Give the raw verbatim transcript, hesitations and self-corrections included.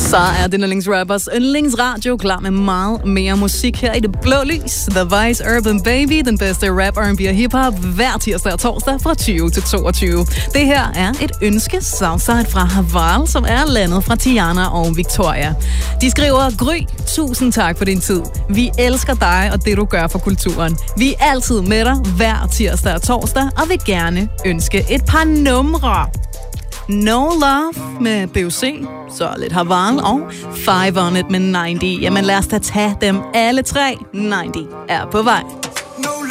Så er din yndlingsrappers yndlingsradio klar med meget mere musik her i det blå lys. The Vice Urban Baby, den bedste rap, R and B og hiphop, hver tirsdag og torsdag fra tyve til toogtyve. Det her er et ønske Southside fra Haval, som er landet fra Tiana og Victoria. De skriver: Gry, tusind tak for din tid. Vi elsker dig og det, du gør for kulturen. Vi er altid med dig hver tirsdag og torsdag, og vil gerne ønske et par numre. No Love med B O C, så lidt Haval og five on it med ninety. Jamen lad os da tage dem alle tre. ninety er på vej.